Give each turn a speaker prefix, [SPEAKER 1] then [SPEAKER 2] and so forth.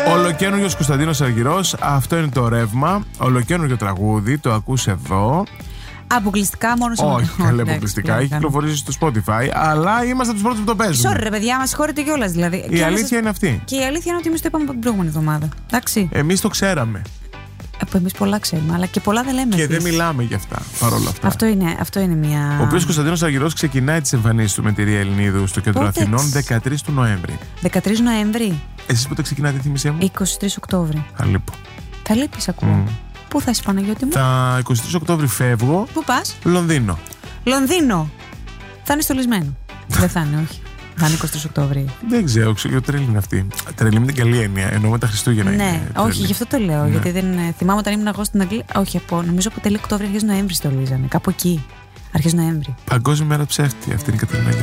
[SPEAKER 1] Ολοκαίνουργιος Κωνσταντίνος Αργυρός. Αυτό είναι το ρεύμα. Ολοκαίνουργιο τραγούδι. Το ακούς εδώ.
[SPEAKER 2] Αποκλειστικά μόνο σε
[SPEAKER 1] Όχι, καλή αποκλειστικά. Έχει κυκλοφορήσει στο Spotify. Αλλά είμαστε τους πρώτους που το παίζουμε.
[SPEAKER 2] Sorry, ρε παιδιά, μας συγχωρείτε κιόλας δηλαδή.
[SPEAKER 1] Η αλήθεια είναι αυτή.
[SPEAKER 2] Και η αλήθεια είναι ότι εμείς το είπαμε από την προηγούμενη εβδομάδα. Εντάξει.
[SPEAKER 1] Εμείς το ξέραμε.
[SPEAKER 2] Εμείς πολλά ξέρουμε, αλλά και πολλά δεν λέμε.
[SPEAKER 1] Και δεν μιλάμε γι' αυτά παρόλα αυτά.
[SPEAKER 2] Αυτό είναι μια.
[SPEAKER 1] Ο οποίος Κωνσταντίνος Αργυρός ξεκινάει τις εμφανίσεις του με τη Ρία Ελληνίδου στο κέντρο Αθηνών 13 του Νοέμβρη.
[SPEAKER 2] 13 Νοέμβρη.
[SPEAKER 1] Εσείς πότε ξεκινάτε, θυμίσέ μου?
[SPEAKER 2] 23 Οκτώβρη.
[SPEAKER 1] Θα λείπω.
[SPEAKER 2] Θα λείπεις, ακούω. Πού θα είσαι, Παναγιώτη μου?
[SPEAKER 1] Τα 23 Οκτώβρη φεύγω.
[SPEAKER 2] Πού πας?
[SPEAKER 1] Λονδίνο.
[SPEAKER 2] Λονδίνο. Θα είναι στολισμένο. Δεν θα είναι, όχι. Θα είναι 23 Οκτώβρη.
[SPEAKER 1] Δεν ξέρω, τρελή είναι αυτή. Τρελή με την καλή έννοια. Εννοώ με τα Χριστούγεννα.
[SPEAKER 2] Ναι, όχι, γι' αυτό το λέω. Ναι. Γιατί δεν θυμάμαι όταν ήμουν εγώ στην Αγγλία. Όχι, νομίζω από τέλη Οκτώβρη, αρχές Νοέμβρη στολίζανε. Κάπου εκεί. Αρχές Νοέμβρη.
[SPEAKER 1] Παγκόσμια μέρα ψεύτη. Αυτή είναι η Κατερίνα.